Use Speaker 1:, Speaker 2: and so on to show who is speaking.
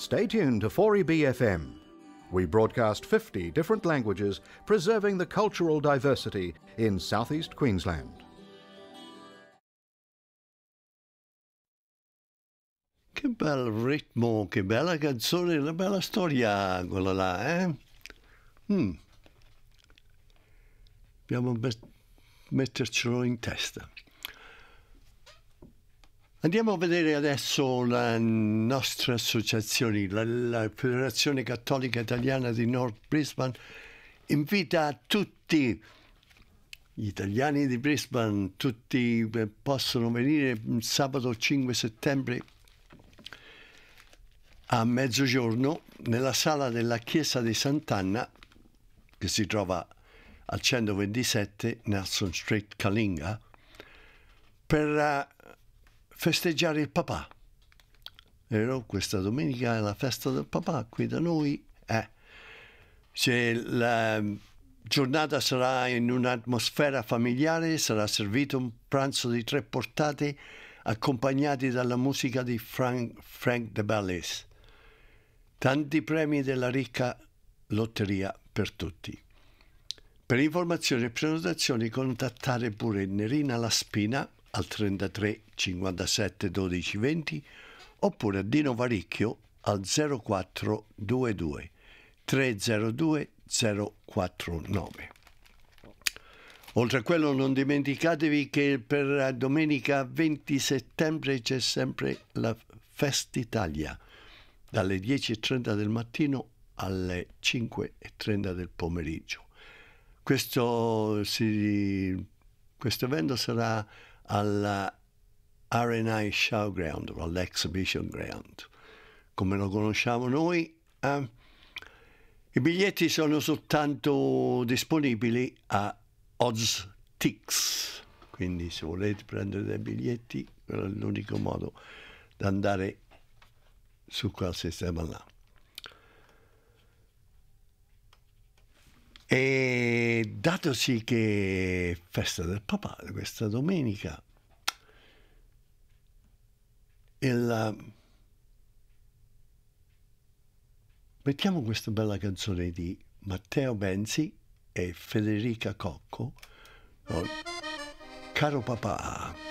Speaker 1: Stay tuned to 4EB FM. We broadcast 50 different languages, preserving the cultural diversity in southeast Queensland.
Speaker 2: Che bel ritmo, che bella canzone, una bella storia quella là, eh? Dobbiamo mettercelo in testa. Andiamo a vedere adesso la nostra associazione, la Federazione Cattolica Italiana di North Brisbane invita tutti gli italiani di Brisbane, tutti possono venire sabato 5 settembre a mezzogiorno nella sala della chiesa di Sant'Anna, che si trova al 127 Nelson Street, Kalinga, per festeggiare il papà. Vero? Questa domenica è la festa del papà qui da noi. La giornata sarà in un'atmosfera familiare, sarà servito un pranzo di 3 portate accompagnati dalla musica di Frank De Bellis. Tanti premi della ricca lotteria per tutti. Per informazioni e prenotazioni contattare pure Nerina Laspina al 33 57 12 20 oppure a Dino Varicchio al 0422 302 049. Oltre a quello non dimenticatevi che per domenica 20 settembre c'è sempre la Festitalia dalle 10:30 del mattino alle 5:30 del pomeriggio. Questo evento sarà alla RNI Showground o all'Exhibition Ground, come lo conosciamo noi. I biglietti sono soltanto disponibili a OzTix, quindi se volete prendere dei biglietti, quello è l'unico modo di andare su quel sistema là. E datosi che è festa del papà questa domenica, mettiamo questa bella canzone di Matteo Benzi e Federica Cocco, Caro papà.